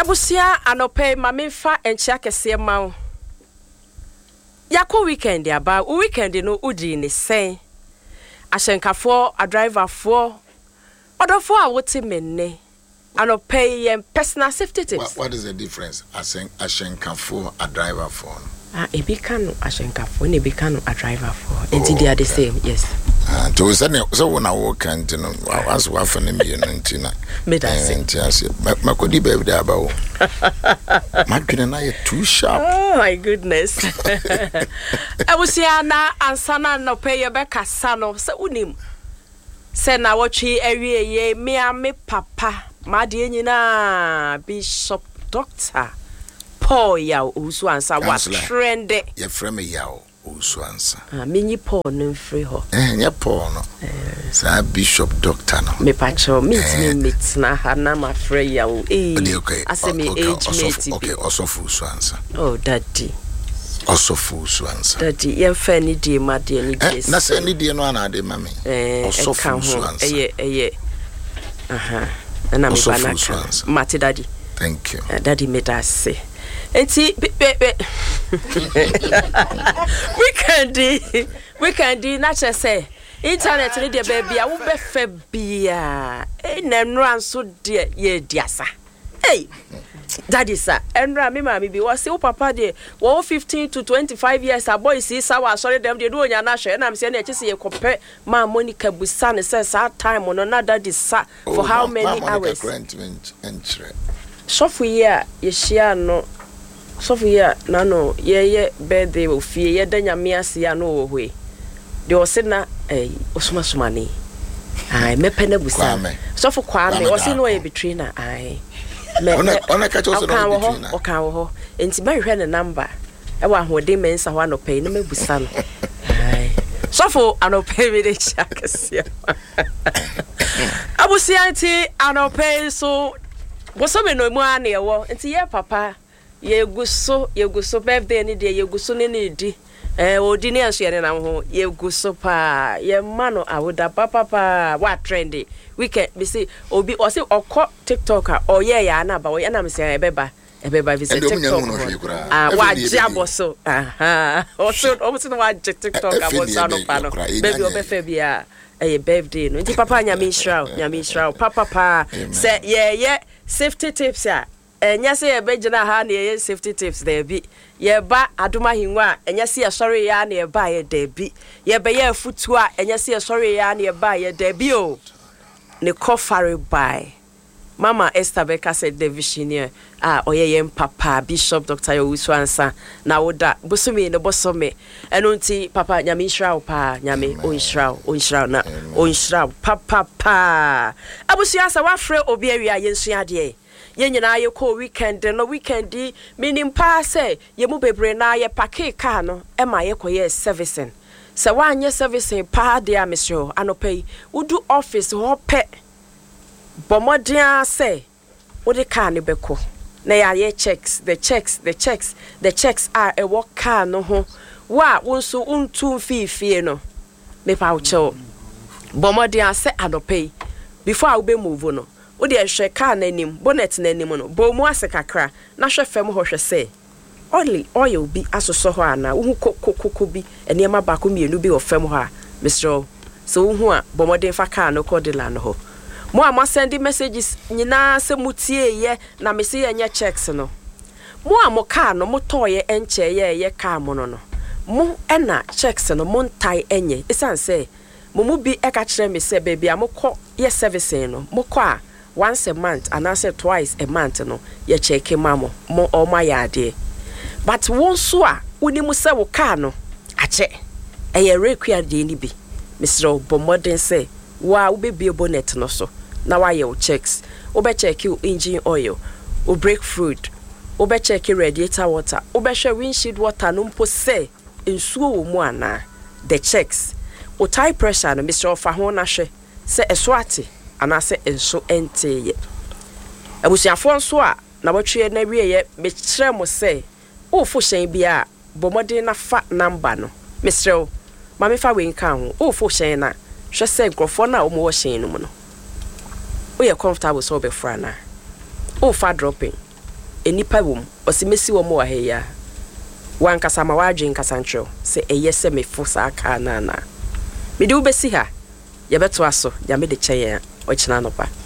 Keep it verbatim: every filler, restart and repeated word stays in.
Ebusia anope mamifa enchia kese ma. Yako weekend aba, weekend no udi ni sen. Ashenkafo, a driver for. Odofo a wote menne. Anope yem personal safety tips. What, what is the difference? Ashen ashenkafo, a driver for. Ah, ebikano ashenkafo, ne ebikano a driver for. Enti they are the same, yes. Ah, to we say so when I walk and no, was wa for me ntina. Me da say. Enti makodi baby da ba wo. Madwene na ye too sharp. Oh my goodness. Ebusia na ansana no pay ye be kasa no se unim. Se na wotwe awie ye me a me papa ma de nyina Bishop Doctor Paul ya usu ansa wa trend ye frame ya usu ansa. Ah menyi Paul no free ho. Eh nya Paul no. Sa Bishop Doctor no. Me pacho meet me meet na ha na ma free ya o eh. Ase me age mate. Okay, also full usu ansa. Oh daddy. Also full usu ansa. Daddy ye fa ni die ma de ni Jesus. Na se ni die no ana de ma me. Also full usu ansa. Eh eh. Aha. Na me banaka. Mate daddy. Thank you. Uh, daddy made us say. Enti weekend weekend na che say internet ni de baby a wo be fa bia e na nra nso de ye diasa. Hey daddy sir enra me ma me bi wo say wo papa de wo fifteen to twenty-five years a boy see sawa sorry dem de do onya na hwe na me say na echi say ye compare ma Monica Busa ne say sa time no na daddy sir for oh, how many ma, hours so for year ye share no Sophia nano ye ye birthday wo fie ye danya me ase ya no wo hwe de o se na eh osuma suma ni ai mepe na busa so for Kwame o se no e between na ai me ona ona ka cho so no between na o kan wo ho enti me hwe ne number e wa hode mensa ho anope na me busa no ai so for anope me de shakasia abusia enti anope so wo so me no mu ane e wo enti ye papa ye guso ye guso birthday ni de ye guso ni ni di eh odi ni anso ye na ho ye guso pa ye mano awoda papa pa wa trendy weekend be say obi o say okọ TikToker o ye ya na ba o ya na me say ebeba ebeba visit TikTok ah wa jabo so aha o so o so wa TikTok abo so no pa no baby obefa bia eh birthday no nti papa nya me shroud nya me shroud papa pa say ye ye safety tips ya enya se ye begina ha na ye safety tips there bi ye ba aduma hinwa enya se ye sorry ya na ye ba ye there bi ye be ye futu a enya se ye sorry ya na ye ba ye there bi o ne kofare by Mama Esther Becker said the visioneer ah oye ye papa Bishop Doctor Yowusu ansa na woda bosome ne bosome eno nti papa nyame nshra pa nyame onshra onshra na onshra papa pa abusia sa wafre obi awia ye nsu ade ye nyina ye ko weekend no weekend minim pa say ye mu bebre na ye pake car no e ma ye koye servicing se wanye servicing pa de amesho anopai udu office ho pe bomodia say odi car ne beko na ya ye checks the checks the checks the checks are e work car no ho wa wonso untu fifie no me pa ucho bomodia say anopai before I be move no odi ehwe car na nim bonnet na nim no bo mu ase kakra na hwe fam ho hwe se only oil bi asoso ho ana wo kokokoko bi eniema ba ko mienu bi ofam ho a Mister so wo hu a bomodin fa car no kodila no ho mo am send messages nyina se mutie ye na me se ye checks no mo am car no mo toye enche ye ye car mo no no mo ena checks no mo ntai enye isan se mo mu bi e ka kire me se baby amokọ ye servicing no mo kọ a once a month and I said twice a month no ye check mamo mo o ma yade but won so a woni mu se wo car no ache e ye require de ni bi Mister Bomodin say wa wo be bi bonnet no so na wa ye checks wo be check your engine oil wo brake fluid wo be check radiator water wo be hwe windshield water no mpo say nsuo wo mu ana the checks wo tire pressure no Mister Ofa ho na hwe se eswati anase enso enteye abusiafo nso a na watwe na wieye me kire mo se o fo hyen bia bomodin na fa number no Mister ma me fa we nka ho o fo hyen na hwe se grofo na o mo hyen no mo no o ye comfortable so be fra na o fa dropping enipa wom osimesi wo mo wa heya wan kasa ma wadwen kasa ncho se eyese me fo sa aka na na me de ubesi ha ye beto aso ya me de kyeye o kina no pa